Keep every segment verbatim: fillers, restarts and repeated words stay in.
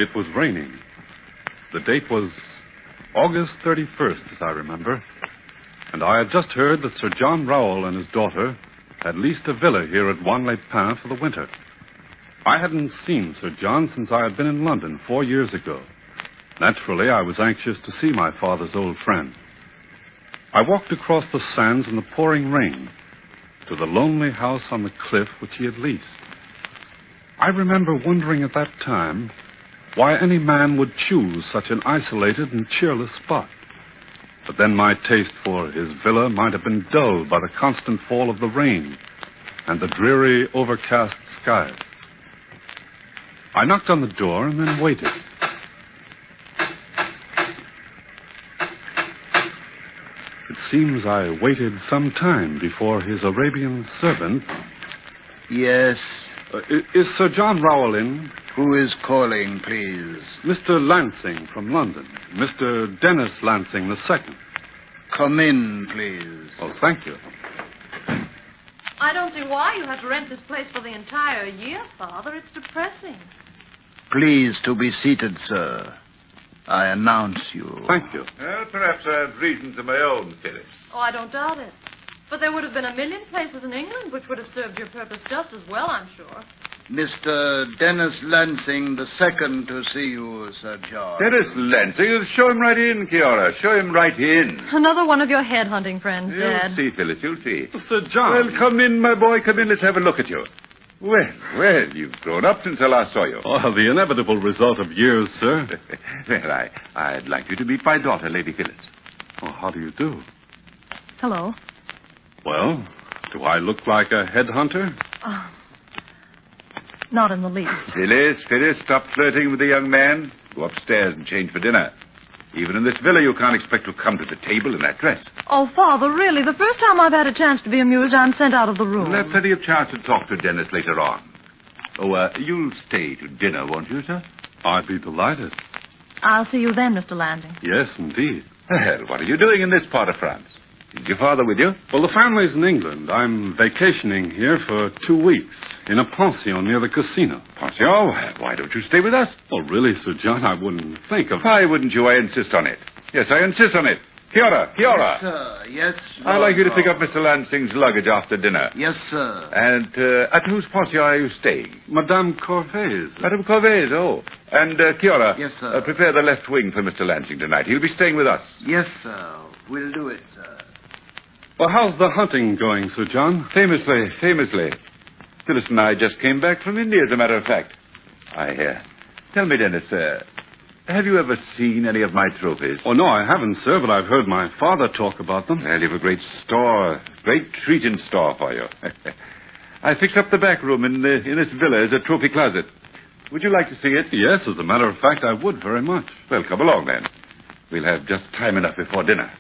It was raining. The date was August thirty-first, as I remember. And I had just heard that Sir John Rowell and his daughter had leased a villa here at Wanley-Pain for the winter. I hadn't seen Sir John since I had been in London four years ago. Naturally, I was anxious to see my father's old friend. I walked across the sands in the pouring rain to the lonely house on the cliff which he had leased. I remember wondering at that time why any man would choose such an isolated and cheerless spot. But then my taste for his villa might have been dulled by the constant fall of the rain and the dreary, overcast skies. I knocked on the door and then waited. It seems I waited some time before his Arabian servant... Yes? Uh, is Sir John Rowell in? Who is calling, please? Mister Lansing from London. Mister Dennis Lansing the Second. Come in, please. Oh, thank you. I don't see why you have to rent this place for the entire year, Father. It's depressing. Please to be seated, sir. I announce you. Thank you. Well, perhaps I have reasons of my own, Phyllis. Oh, I don't doubt it. But there would have been a million places in England which would have served your purpose just as well, I'm sure. Mister Dennis Lansing the Second to see you, Sir John. Dennis Lansing, show him right in, Kiara. Show him right in. Another one of your head-hunting friends, You'll Dad. see, Phyllis, you'll see. Sir John. Well, come in, my boy, come in. Let's have a look at you. Well, well, you've grown up since I last saw you. Oh, the inevitable result of years, sir. Well, I, I'd like you to meet my daughter, Lady Phyllis. Oh, how do you do? Hello. Well, do I look like a headhunter? Oh, not in the least. Phyllis, Phyllis, stop flirting with the young man. Go upstairs and change for dinner. Even in this villa, you can't expect to come to the table in that dress. Oh, Father, really, the first time I've had a chance to be amused, I'm sent out of the room. We'll have plenty of chance to talk to Dennis later on. Oh, uh, you'll stay to dinner, won't you, sir? I'd be delighted. I'll see you then, Mister Lansing. Yes, indeed. Well, what are you doing in this part of France? Is your father with you? Well, the family's in England. I'm vacationing here for two weeks in a pension near the casino. Pension? Why don't you stay with us? Oh, really, Sir John, I wouldn't think of... Why wouldn't you? I insist on it. Yes, I insist on it. Kiara, Kiara. Yes, sir. Yes, I'd like you to pick up Mister Lansing's luggage after dinner. Yes, sir. And uh, at whose pension are you staying? Madame Corvay's. Madame Corvay's, oh. And, uh, Kiara. Yes, sir. Uh, prepare the left wing for Mister Lansing tonight. He'll be staying with us. Yes, sir. We'll do it, sir. Well, how's the hunting going, Sir John? Famously, famously. Phyllis and I just came back from India, as a matter of fact. I, uh, tell me, Dennis, uh, have you ever seen any of my trophies? Oh, no, I haven't, sir, but I've heard my father talk about them. Well, you've a great store, great treat in store for you. I fixed up the back room in, the, in this villa as a trophy closet. Would you like to see it? Yes, as a matter of fact, I would very much. Well, come along, then. We'll have just time enough before dinner.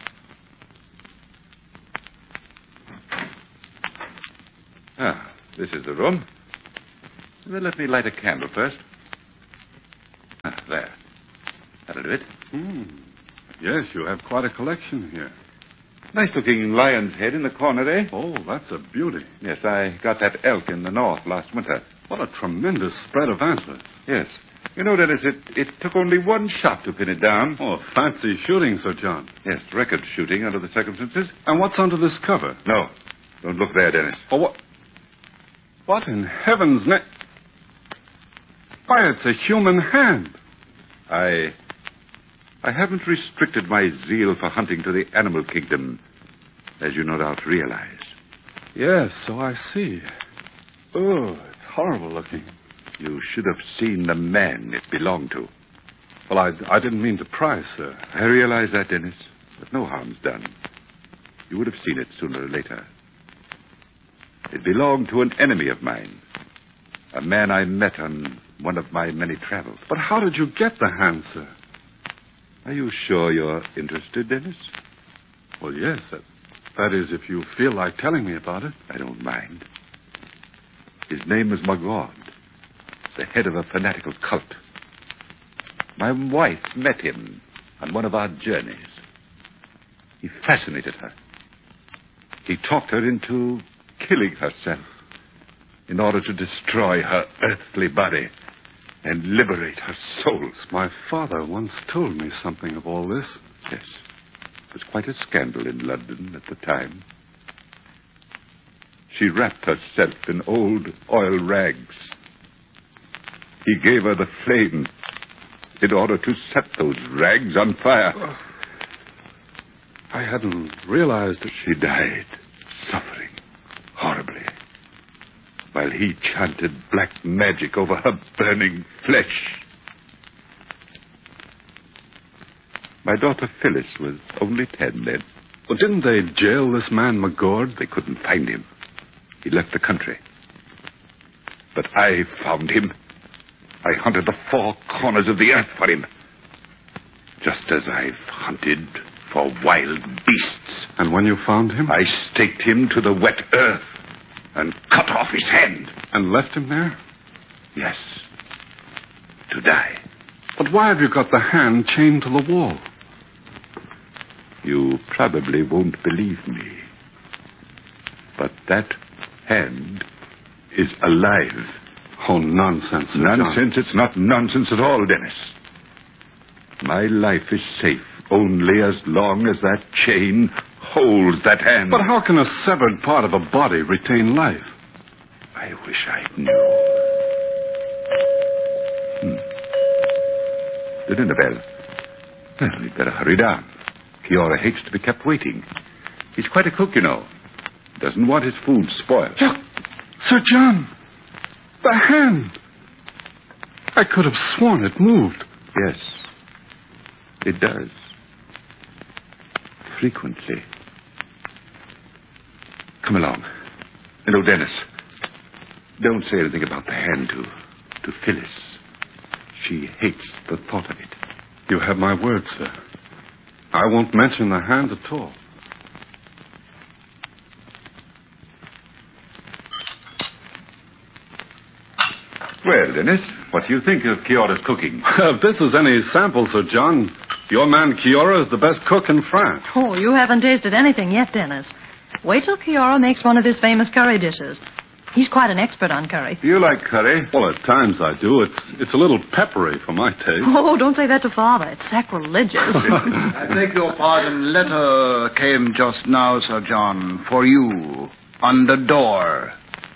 Ah, this is the room. Well, let me light a candle first. Ah, there. That'll do it. Hmm. Yes, you have quite a collection here. Nice-looking lion's head in the corner, eh? Oh, that's a beauty. Yes, I got that elk in the north last winter. What a tremendous spread of antlers. Yes. You know, Dennis, it, it took only one shot to pin it down. Oh, fancy shooting, Sir John. Yes, record shooting under the circumstances. And what's under this cover? No. Don't look there, Dennis. Oh, what... What in heaven's name? Why, it's a human hand. I... I haven't restricted my zeal for hunting to the animal kingdom, as you no doubt realize. Yes, so I see. Oh, it's horrible looking. You should have seen the man it belonged to. Well, I, I didn't mean to pry, sir. I realize that, Dennis, but no harm's done. You would have seen it sooner or later. It belonged to an enemy of mine, a man I met on one of my many travels. But how did you get the hand, sir? Are you sure you're interested, Dennis? Well, yes. That, that is, if you feel like telling me about it. I don't mind. His name is Magog, the head of a fanatical cult. My wife met him on one of our journeys. He fascinated her. He talked her into killing herself in order to destroy her earthly body. and liberate her souls. My father once told me something of all this. Yes. It was quite a scandal in London at the time. She wrapped herself in old oil rags. He gave her the flame in order to set those rags on fire. Oh. I hadn't realized that she died, suffering horribly, while he chanted black magic over her burning flesh. My daughter Phyllis was only ten then. Well, didn't they jail this man McGord? They couldn't find him. He left the country. But I found him. I hunted the four corners of the earth for him. Just as I've hunted for wild beasts. And when you found him? I staked him to the wet earth and cut off his hand. And left him there? Yes. To die. But why have you got the hand chained to the wall? You probably won't believe me. But that hand is alive. Oh, nonsense. Sir Nonsense? John. It's not nonsense at all, Dennis. My life is safe only as long as that chain holds that hand. But how can a severed part of a body retain life? I wish I knew. Hmm. The dinner bell. Well, we'd better hurry down. Kiora hates to be kept waiting. He's quite a cook, you know. Doesn't want his food spoiled. Look, Sir John. The hand. I could have sworn it moved. Yes, it does. Frequently. Come along. And, oh, Dennis, don't say anything about the hand to, to Phyllis. She hates the thought of it. You have my word, sir. I won't mention the hand at all. Well, Dennis, what do you think of Kiora's cooking? If this is any sample, Sir John, your man Kiora is the best cook in France. Oh, you haven't tasted anything yet, Dennis. Wait till Kiora makes one of his famous curry dishes. He's quite an expert on curry. Do you like curry? Well, at times I do. It's it's a little peppery for my taste. Oh, don't say that to Father. It's sacrilegious. I beg your pardon. Letter came just now, Sir John, for you, on the door.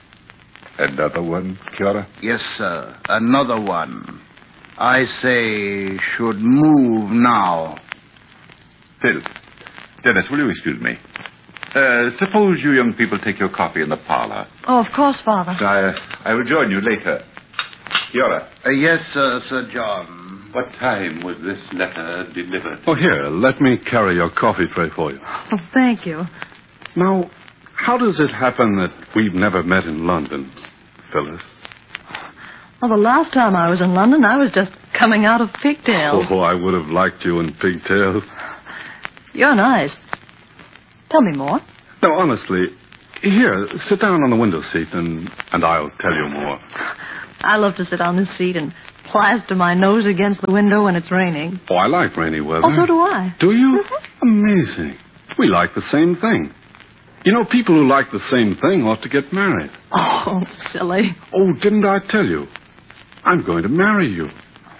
Another one, Kiora? Yes, sir. Another one. I say should move now. Phil, Dennis, will you excuse me? Uh, suppose you young people take your coffee in the parlor. Oh, of course, Father. I, I will join you later. Kiora. Uh, yes, sir, Sir John. What time was this letter delivered? Oh, here, let me carry your coffee tray for you. Oh, thank you. Now, how does it happen that we've never met in London, Phyllis? Well, the last time I was in London, I was just coming out of pigtails. Oh, I would have liked you in pigtails. You're nice. Tell me more. No, honestly, here, sit down on the window seat and, and I'll tell you more. I love to sit on this seat and plaster my nose against the window when it's raining. Oh, I like rainy weather. Oh, so do I. Do you? Mm-hmm. Amazing. We like the same thing. You know, people who like the same thing ought to get married. Oh, silly. Oh, didn't I tell you? I'm going to marry you.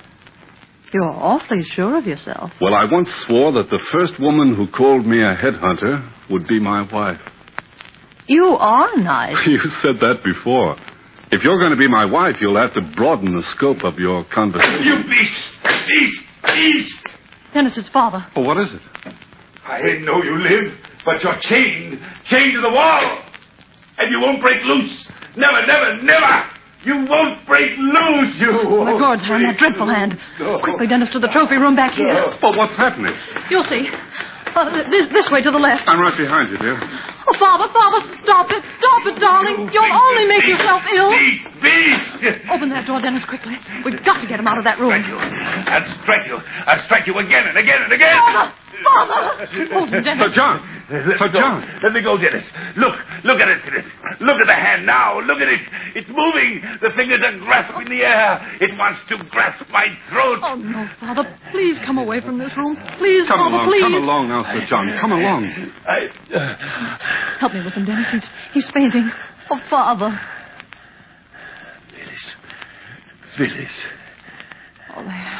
You're awfully sure of yourself. Well, I once swore that the first woman who called me a headhunter would be my wife. You are nice. You said that before. If you're going to be my wife, you'll have to broaden the scope of your conversation. You beast! Beast! Beast! Dennis's father. Oh, what is it? I know you live, but you're chained. Chained to the wall. And you won't break loose. Never, never, never! You won't break loose, you Oh, my God, on that dreadful hand. No. Quickly, Dennis, to the trophy room back here. No. Well, what's happening? You'll see. Uh, th- this, this way to the left. I'm right behind you, dear. Oh, Father, Father, stop it. Stop it, darling. You'll only make yourself ill. Beast! Beast! Open that door, Dennis, quickly. We've got to get him out of that room. Strike you. I'll strike you. I'll strike you again and again and again. Father! Father! Hold him, Dennis. Sir John! Let Sir go. John! Let me go, Dennis. Look. Look at it, Dennis. Look at the hand now. Look at it. It's moving. The fingers are grasping the air. It wants to grasp my throat. Oh, no, Father. Please come away from this room. Please, Come Father, along, please. come along now, Sir John. Come along. I, uh, Help me with him, Dennis. He's, he's fainting. Oh, Father. Phyllis. Phyllis. Oh, there.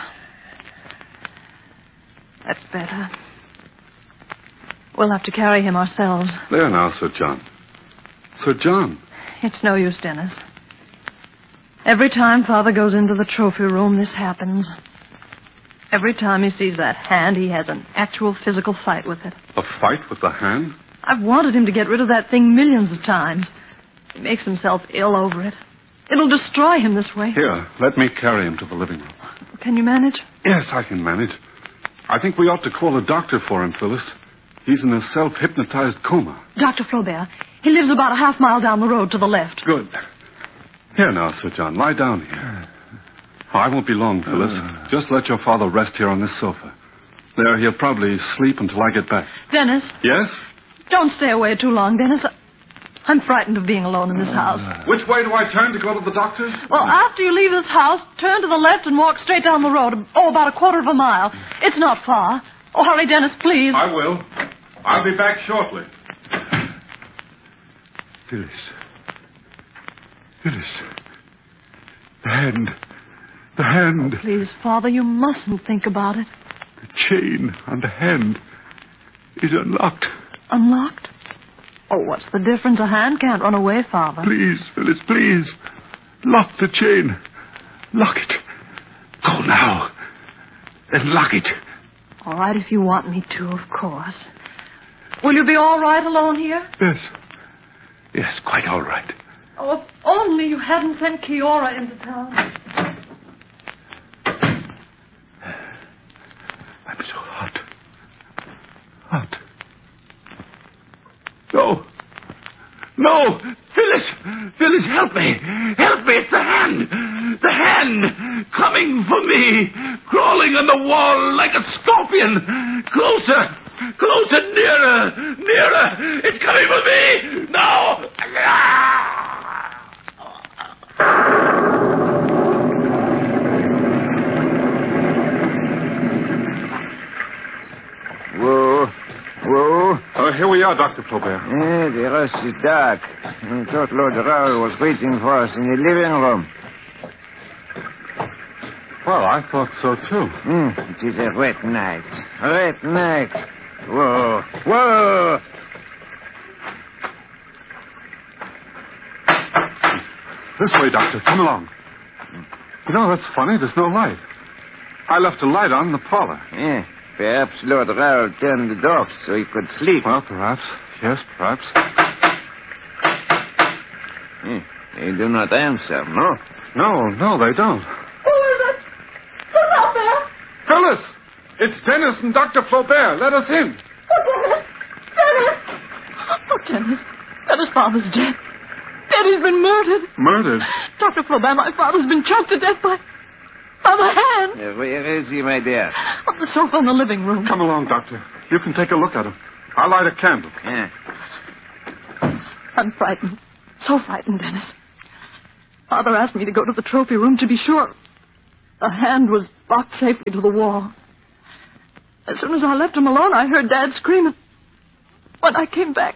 That's better. We'll have to carry him ourselves. There now, Sir John. Sir John. It's no use, Dennis. Every time Father goes into the trophy room, this happens. Every time he sees that hand, he has an actual physical fight with it. A fight with the hand? I've wanted him to get rid of that thing millions of times. He makes himself ill over it. It'll destroy him this way. Here, let me carry him to the living room. Can you manage? Yes, I can manage. I think we ought to call a doctor for him, Phyllis. He's in a self-hypnotized coma. Doctor Flaubert. He lives about a half mile down the road to the left. Good. Here now, Sir John. Lie down here. Oh, I won't be long, Phyllis. Uh, Just let your father rest here on this sofa. There, he'll probably sleep until I get back. Dennis? Yes? Don't stay away too long, Dennis. I'm frightened of being alone in this house. Which way do I turn to go to the doctor's? Well, after you leave this house, turn to the left and walk straight down the road. Oh, about a quarter of a mile. It's not far. Oh, hurry, Dennis, please. I will. I'll be back shortly. Phyllis. Phyllis. The hand. The hand. Please, Father, you mustn't think about it. The chain on the hand is unlocked. Unlocked? Oh, what's the difference? A hand can't run away, Father. Please, Phyllis, please. Lock the chain. Lock it. Go now. And lock it. All right, if you want me to, of course. Will you be all right alone here? Yes. Yes, quite all right. Oh, if only you hadn't sent Kiora into town. I'm so hot. Hot. No. No! Phyllis! Phyllis, help me! Help me! It's the hand! The hand! Coming for me! Crawling on the wall like a scorpion! Closer! Closer! Nearer! Nearer! It's coming for me! Now! Whoa. Whoa. Uh, here we are, Doctor Flaubert. Eh, the rest is dark. I thought Lord Raoul was waiting for us in the living room. Well, I thought so, too. Mm, it is a wet night. A wet night. Whoa. Whoa. This way, Doctor. Come along. You know, that's funny. There's no light. I left a light on in the parlor. Yeah. Perhaps Lord Raoul turned it off so he could sleep. Well, perhaps. Yes, perhaps. Yeah. They do not answer, no? No, no, they don't. Who is it? Who's out there? Phyllis! It's Dennis and Doctor Flaubert. Let us in. Oh, Dennis! Dennis! Oh, Dennis. Dennis, Father's dead. Daddy's been murdered. Murdered? Doctor Flaubert, my father's been choked to death by... by the hand. Uh, where is he, my dear? On the sofa in the living room. Come along, Doctor. You can take a look at him. I'll light a candle. Yeah. I'm frightened. So frightened, Dennis. Father asked me to go to the trophy room to be sure. The hand was locked safely to the wall. As soon as I left him alone, I heard Dad screaming. When I came back...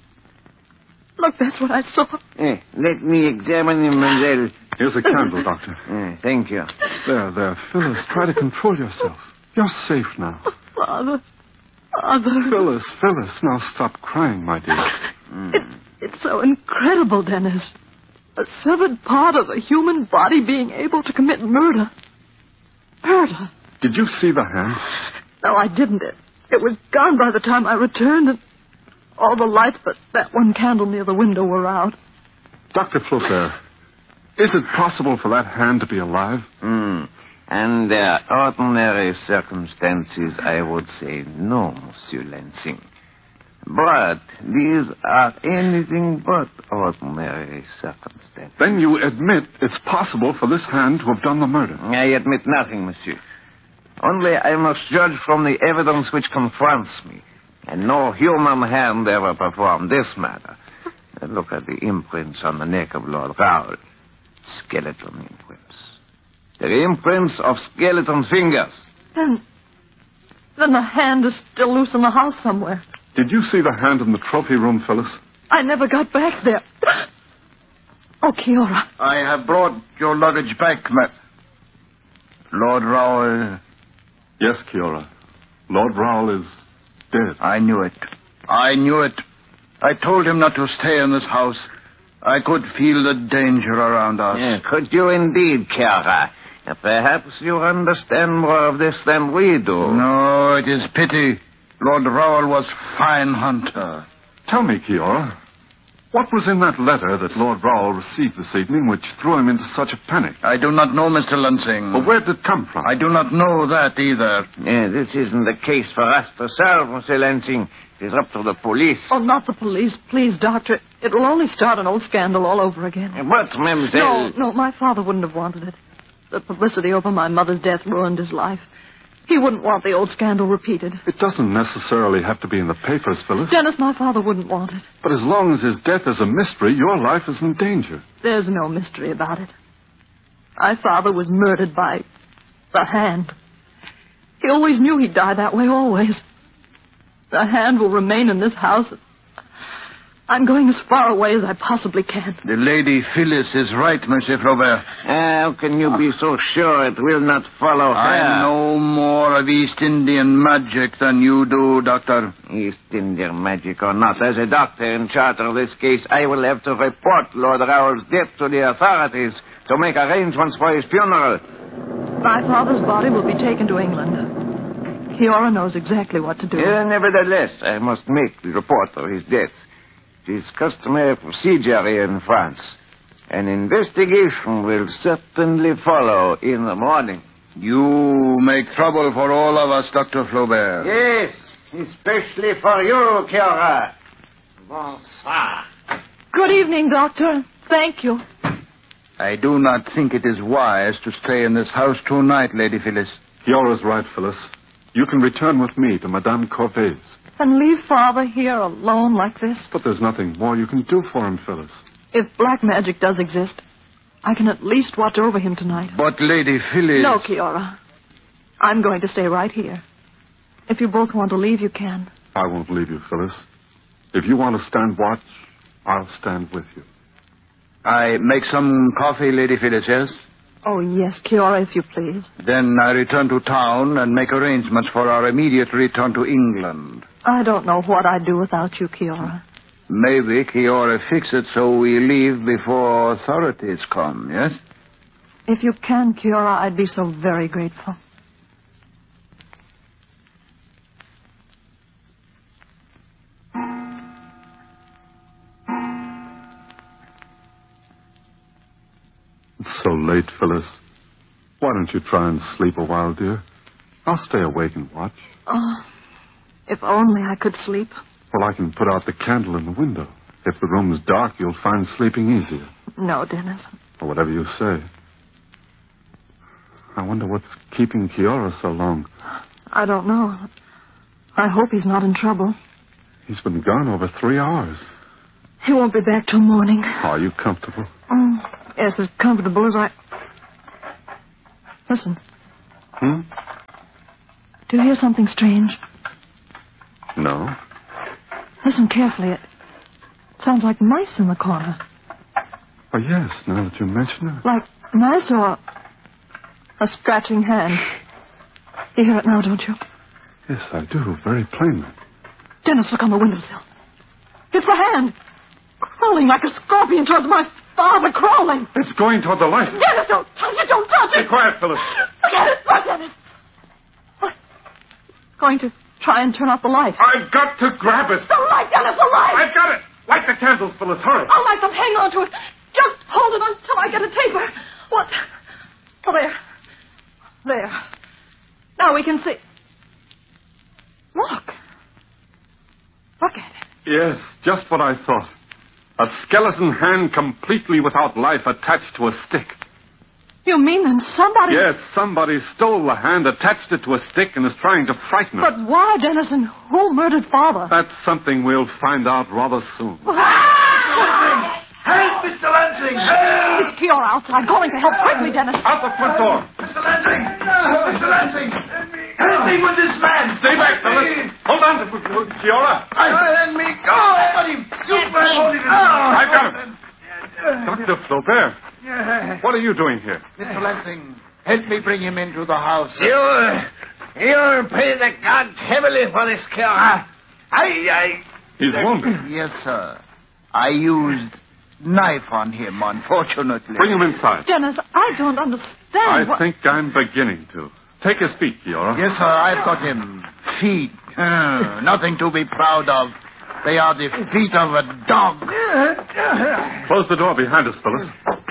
Look, that's what I saw. Eh, let me examine him, Mademoiselle. Here's a candle, Doctor. Eh, thank you. There, there. Phyllis, try to control yourself. You're safe now. Father. Father. Phyllis, Phyllis, now stop crying, my dear. Mm. It, it's so incredible, Dennis. A severed part of a human body being able to commit murder. Murder. Did you see the hand? No, I didn't. It, it was gone by the time I returned, and all the lights but that one candle near the window were out. Doctor Flaubert, is it possible for that hand to be alive? Hmm. Under ordinary circumstances, I would say no, Monsieur Lansing. But these are anything but ordinary circumstances. Then you admit it's possible for this hand to have done the murder. I admit nothing, Monsieur. Only I must judge from the evidence which confronts me. And no human hand ever performed this murder. Look at the imprints on the neck of Lord Raoul. Skeleton imprints. They're imprints of skeleton fingers. Then, then the hand is still loose in the house somewhere. Did you see the hand in the trophy room, Phyllis? I never got back there. Oh, Kiora. I have brought your luggage back, Matt. Lord Raoul. Yes, Kiora. Lord Raoul is dead. I knew it. I knew it. I told him not to stay in this house. I could feel the danger around us. Yeah, could you indeed, Kiora? Perhaps you understand more of this than we do. No, it is pity. Lord Raoul was fine hunter. Tell me, Kiora, what was in that letter that Lord Raoul received this evening which threw him into such a panic? I do not know, Mister Lansing. Well, where did it come from? I do not know that either. Yeah, this isn't the case for us to solve, Monsieur Lansing. It is up to the police. Oh, not the police. Please, Doctor. It will only start an old scandal all over again. But, mademoiselle... No, no, my father wouldn't have wanted it. The publicity over my mother's death ruined his life. He wouldn't want the old scandal repeated. It doesn't necessarily have to be in the papers, Phyllis. Dennis, my father wouldn't want it. But as long as his death is a mystery, your life is in danger. There's no mystery about it. My father was murdered by the Hand. He always knew he'd die that way, always. The Hand will remain in this house. I'm going as far away as I possibly can. The Lady Phyllis is right, Monsieur Flaubert. How can you be so sure it will not follow her? I know more of East Indian magic than you do, Doctor. East Indian magic or not, as a doctor in charge of this case, I will have to report Lord Raoul's death to the authorities to make arrangements for his funeral. My father's body will be taken to England. Kiora knows exactly what to do. Yeah, nevertheless, I must make the report of his death. It is customary procedure here in France. An investigation will certainly follow in the morning. You make trouble for all of us, Doctor Flaubert. Yes, especially for you, Kiora. Bonsoir. Good evening, Doctor. Thank you. I do not think it is wise to stay in this house tonight, Lady Phyllis. Kiora's right, Phyllis. You can return with me to Madame Corvey's. And leave Father here alone like this? But there's nothing more you can do for him, Phyllis. If black magic does exist, I can at least watch over him tonight. But Lady Phyllis... No, Kiora. I'm going to stay right here. If you both want to leave, you can. I won't leave you, Phyllis. If you want to stand watch, I'll stand with you. I make some coffee, Lady Phyllis, yes? Oh, yes, Kiora, if you please. Then I return to town and make arrangements for our immediate return to England. I don't know what I'd do without you, Kiora. Maybe Kiora fix it so we leave before authorities come, yes? If you can, Kiora, I'd be so very grateful. It's so late, Phyllis. Why don't you try and sleep a while, dear? I'll stay awake and watch. Oh, if only I could sleep. Well, I can put out the candle in the window. If the room is dark, you'll find sleeping easier. No, Dennis. Or whatever you say. I wonder what's keeping Kiora so long. I don't know. I hope he's not in trouble. He's been gone over three hours. He won't be back till morning. Are you comfortable? Oh, yes, as comfortable as I... Listen. Hmm? Do you hear something strange? No. Listen carefully. It sounds like mice in the corner. Oh, yes, now that you mention it. Like mice or a scratching hand. You hear it now, don't you? Yes, I do, very plainly. Dennis, look on the windowsill. It's the hand. Crawling like a scorpion towards my father, crawling. It's going toward the light. Dennis, don't touch it, don't touch it. Be quiet, Phyllis. Look at it, look at it. What? Going to try and turn off the light. I've got to grab it. The light, Dennis, the light. I've got it. Light the candles, Phyllis, hurry. I'll light them, hang on to it. Just hold it until I get a taper. What? Oh, there. There. Now we can see. Look. Look at it. Yes, just what I thought. A skeleton hand completely without life attached to a stick. You mean then somebody... Yes, somebody stole the hand, attached it to a stick, and is trying to frighten us. But why, Dennis, and who murdered Father? That's something we'll find out rather soon. Help, Mister Lansing! Help! It's Kiora outside, calling for help. Quickly, Dennis. Out the front door. Mister Lansing! Mister Lansing! Anything with this man! Stay back, Phyllis. Hold on to Kiora. Let me go! Got him! Superman holding it! I've got him. Doctor Flaubert, what are you doing here? Mister Lansing, Help me bring him into the house. You, you'll pay the gods heavily for this, Kiora. I, I... He's wounded. Yes, sir. I used knife on him, unfortunately. Bring him inside. Dennis, I don't understand. I what... think I'm beginning to. Take his feet, Kiora. Yes, sir, I've got him. Feet. Uh, nothing to be proud of. They are the feet of a dog. Close the door behind us, Phyllis.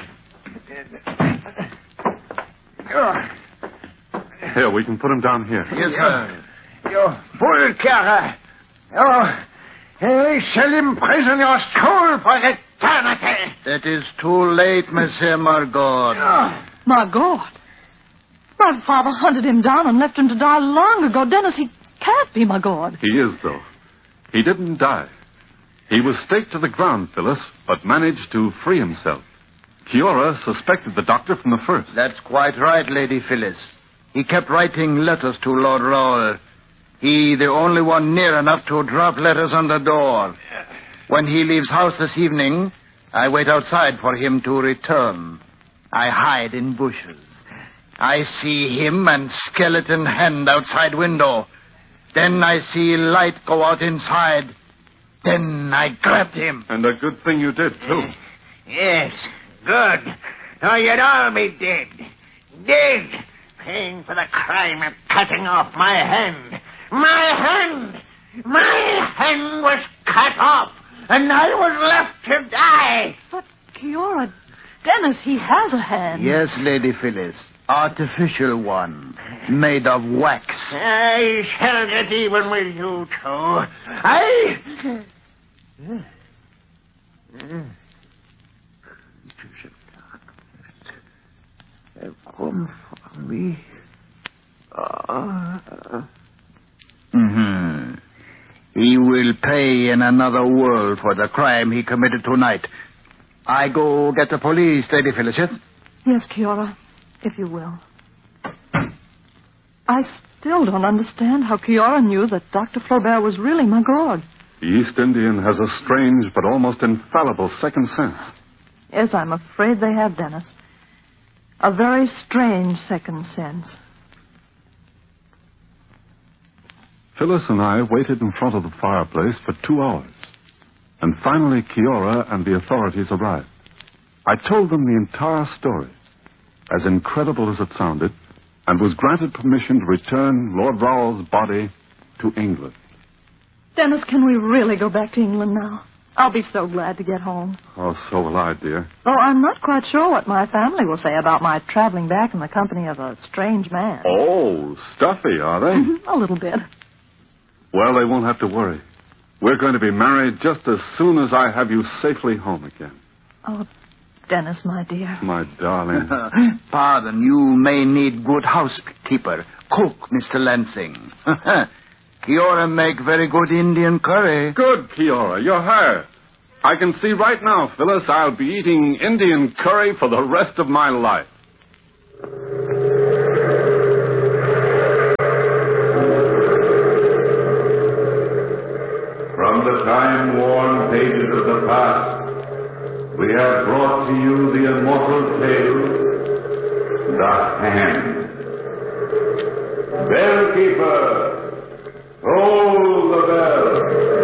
Here, we can put him down here. Yes, sir. You fool, Kiora. You, you shall imprison your soul for eternity. It is too late, Monsieur Margot. My God. My father hunted him down and left him to die long ago. Dennis, he can't be my God. He is, though. He didn't die. He was staked to the ground, Phyllis, but managed to free himself. Kiora suspected the doctor from the first. That's quite right, Lady Phyllis. He kept writing letters to Lord Raoul. He, the only one near enough to drop letters on the door. When he leaves house this evening, I wait outside for him to return. I hide in bushes. I see him and skeleton hand outside window. Then I see light go out inside. Then I grabbed him. And a good thing you did, too. Yes, good. Or you'd all be dead. Dead. Paying for the crime of cutting off my hand. My hand! My hand was cut off, and I was left to die. But, Kiora, Dennis, he has a hand. Yes, Lady Phyllis. Artificial one. Made of wax. I shall get even with you two. I... Have come for me. Uh... Mm-hmm. He will pay in another world for the crime he committed tonight. I go get the police, Lady Phyllis, yes? Yes, Kiora, if you will. I still don't understand how Kiora knew that Doctor Flaubert was really my God. The East Indian has a strange but almost infallible second sense. Yes, I'm afraid they have, Dennis. A very strange second sense. Phyllis and I waited in front of the fireplace for two hours. And finally, Kiora and the authorities arrived. I told them the entire story, as incredible as it sounded, and was granted permission to return Lord Raoul's body to England. Dennis, can we really go back to England now? I'll be so glad to get home. Oh, so will I, dear. Though I'm not quite sure what my family will say about my traveling back in the company of a strange man. Oh, stuffy, are they? A little bit. Well, they won't have to worry. We're going to be married just as soon as I have you safely home again. Oh, Dennis, my dear. My darling. Pardon, you may need good housekeeper. Cook, Mister Lansing. Kiora make very good Indian curry. Good, Kiora. You're hired. I can see right now, Phyllis, I'll be eating Indian curry for the rest of my life. From the time-worn pages of the past, we have brought to you the immortal tale, The Hand. Bellkeeper, toll the bell.